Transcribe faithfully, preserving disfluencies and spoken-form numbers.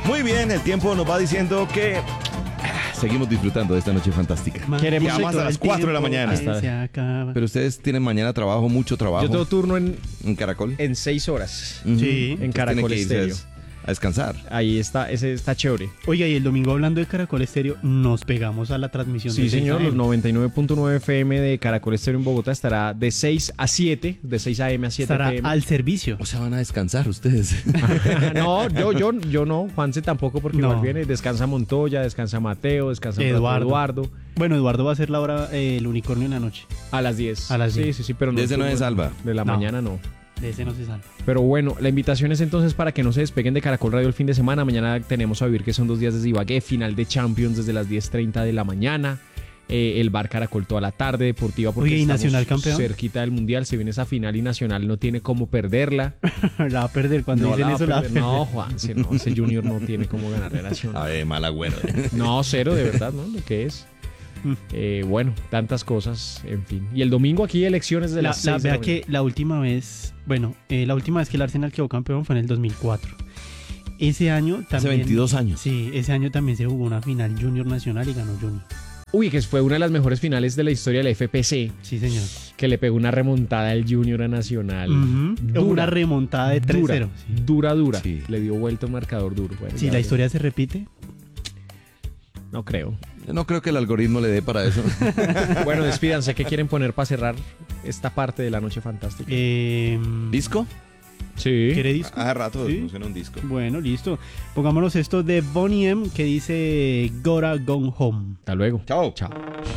Muy bien, el tiempo nos va diciendo que ah, seguimos disfrutando de esta noche fantástica. Queremos Llegamos a las cuatro de la mañana. Se acaba. Pero ustedes tienen mañana trabajo, mucho trabajo. Yo tengo turno en, en Caracol. en seis horas. Uh-huh. Sí. En Caracol Estéreo. A descansar. Ahí está, ese está chévere. Oiga, y el domingo hablando de Caracol Estéreo, nos pegamos a la transmisión. Sí, de señor, seis a eme. los noventa y nueve punto nueve F M de Caracol Estéreo en Bogotá estará de seis a siete, de seis a eme a siete Estará pe eme. al servicio. O sea, van a descansar ustedes. No, yo, yo, yo no, Juanse tampoco, porque No. igual viene, descansa Montoya, descansa Mateo, descansa Eduardo. Eduardo Bueno, Eduardo va a hacer la hora eh, el unicornio en la noche. a las diez. A las Sí, diez. sí, sí, pero no. De ese no el es fútbol Alba. De la No. mañana no. De ese no se salva. Pero bueno, la invitación es entonces para que no se despeguen de Caracol Radio el fin de semana. Mañana tenemos a vivir que son dos días de Ibagué, final de Champions desde las diez treinta de la mañana. Eh, el bar Caracol toda la tarde, deportiva porque Oye, ¿y estamos Nacional campeón? cerquita del Mundial. Se viene esa final y Nacional no tiene cómo perderla. La va a perder cuando No, dicen la va a eso. La va a perder. perder. No, Juanse, no, ese Junior no tiene cómo ganar la A Nacional. ver, mal agüero. No, cero, de verdad, ¿no? Lo que es. Eh, bueno, tantas cosas, en fin. Y el domingo aquí elecciones de La, las la- seis de vea la que la última vez, bueno, eh, la última vez que el Arsenal quedó campeón fue en el dos mil cuatro. Ese año también. Hace veintidós años. Sí, ese año también se jugó una final Junior Nacional y ganó Junior. Uy, que fue una de las mejores finales de la historia de la F P C, Sí, señor. que le pegó una remontada al Junior a Nacional. Ujú. Dura, Una remontada de tres cero. dura, Sí. dura, dura. Sí. Le dio vuelta un marcador duro. Bueno, Si ya- la historia se repite. No creo. Yo no creo que el algoritmo le dé para eso. Bueno, despídanse. ¿Qué quieren poner para cerrar esta parte de la noche fantástica? Eh, ¿Disco? Sí. ¿Quiere disco? Hace rato Sí. no suena un disco. Bueno, listo. Pongámonos esto de Boney M que dice Gotta Go Home. Hasta luego. Chao. Chao.